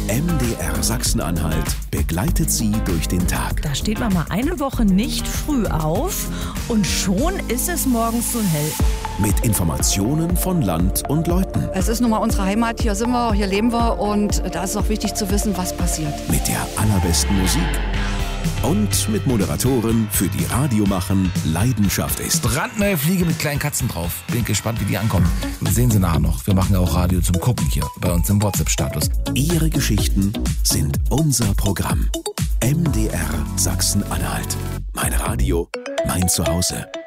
MDR Sachsen-Anhalt begleitet Sie durch den Tag. Da steht man mal eine Woche nicht früh auf und schon ist es morgens so hell. Mit Informationen von Land und Leuten. Es ist nun mal unsere Heimat, hier sind wir, hier leben wir und da ist es auch wichtig zu wissen, was passiert. Mit der allerbesten Musik. Und mit Moderatoren, für die Radio machen Leidenschaft ist. Brandneue Fliege mit kleinen Katzen drauf. Bin gespannt, wie die ankommen. Sehen Sie nachher noch. Wir machen ja auch Radio zum Gucken hier bei uns im WhatsApp-Status. Ihre Geschichten sind unser Programm. MDR Sachsen-Anhalt. Mein Radio, mein Zuhause.